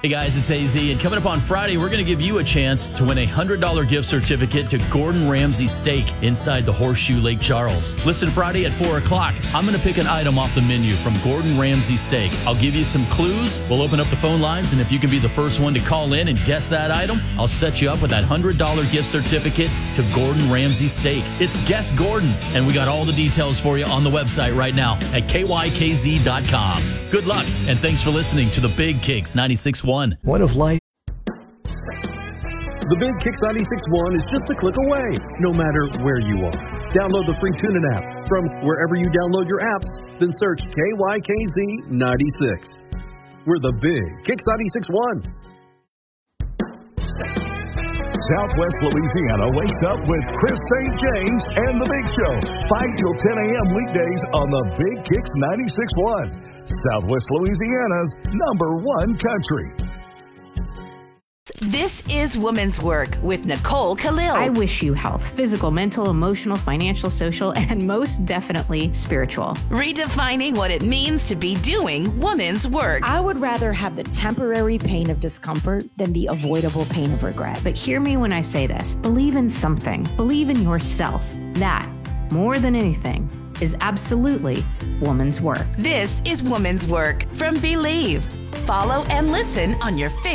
Hey guys, it's AZ, and coming up on Friday, we're going to give you a chance to win a $100 gift certificate to Gordon Ramsay Steak inside the Horseshoe Lake Charles. Listen Friday at 4 o'clock. I'm going to pick an item off the menu from Gordon Ramsay Steak. I'll give you some clues. We'll open up the phone lines, and if you can be the first one to call in and guess that item, I'll set you up with that $100 gift certificate to Gordon Ramsay Steak. It's Guess Gordon, and we got all the details for you on the website right now at kykz.com. Good luck, and thanks for listening to the Big Kicks 96.1. What if life? The Big Kicks 96.1 is just a click away, no matter where you are. Download the free TuneIn app from wherever you download your apps, then search KYKZ 96. We're the Big Kicks 96.1. Southwest Louisiana wakes up with Chris St. James and The Big Show, 5 till 10 a.m. weekdays on the Big Kicks 96.1. Southwest Louisiana's #1 country. This is Woman's Work with Nicole Khalil. I wish you health, physical, mental, emotional, financial, social, and most definitely spiritual. Redefining what it means to be doing woman's work. I would rather have the temporary pain of discomfort than the avoidable pain of regret. But hear me when I say this. Believe in something. Believe in yourself. That, more than anything, is absolutely woman's work. This is Woman's Work from Believe. Follow and listen on your favorite